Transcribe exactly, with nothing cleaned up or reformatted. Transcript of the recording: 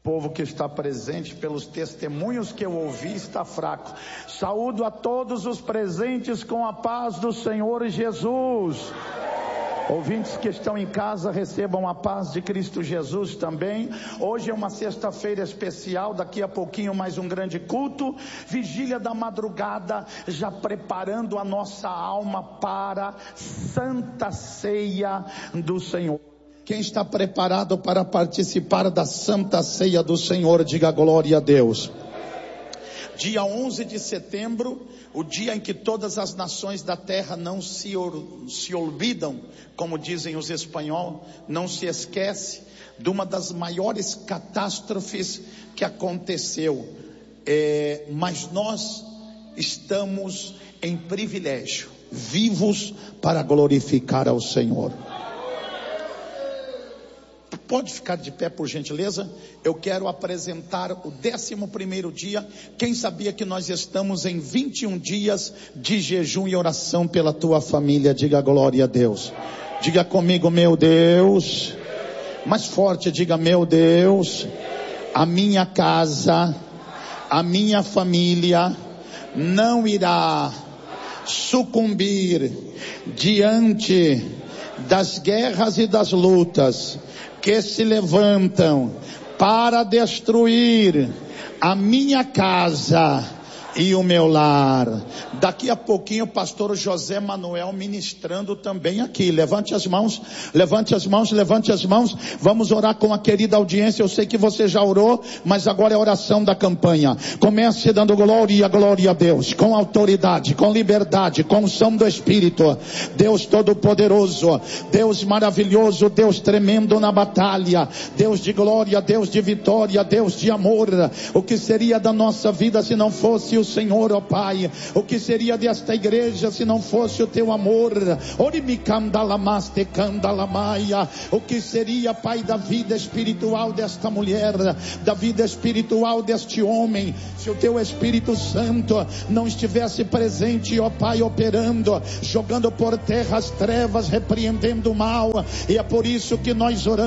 povo que está presente, pelos testemunhos que eu ouvi, está fraco. Saúdo a todos os presentes com a paz do Senhor Jesus. Ouvintes que estão em casa, recebam a paz de Cristo Jesus também. Hoje é uma sexta-feira especial, daqui a pouquinho mais um grande culto, vigília da madrugada, já preparando a nossa alma para Santa Ceia do Senhor. Quem está preparado para participar da Santa Ceia do Senhor, diga glória a Deus. Dia onze de setembro, o dia em que todas as nações da terra não se, se olvidam, como dizem os espanhóis, não se esquece de uma das maiores catástrofes que aconteceu. É, mas nós estamos em privilégio, vivos para glorificar ao Senhor. Pode ficar de pé, por gentileza? Eu quero apresentar o décimo primeiro dia. Quem sabia que nós estamos em vinte e um dias de jejum e oração pela tua família? Diga glória a Deus. Diga comigo, meu Deus. Mais forte, diga, meu Deus. A minha casa, a minha família não irá sucumbir diante das guerras e das lutas que se levantam para destruir a minha casa e o meu lar. Daqui a pouquinho o pastor José Manuel ministrando também aqui. Levante as mãos, levante as mãos, levante as mãos. Vamos orar com a querida audiência. Eu sei que você já orou, mas agora é a oração da campanha. Comece dando glória, glória a Deus, com autoridade, com liberdade, com unção do Espírito. Deus Todo-Poderoso, Deus maravilhoso, Deus tremendo na batalha, Deus de glória, Deus de vitória, Deus de amor. O que seria da nossa vida se não fosse o Senhor, ó Pai? O que seria desta igreja se não fosse o teu amor? O que seria, Pai, da vida espiritual desta mulher, da vida espiritual deste homem, se o teu Espírito Santo não estivesse presente, ó Pai, operando, jogando por terra as trevas, repreendendo o mal? E é por isso que nós oramos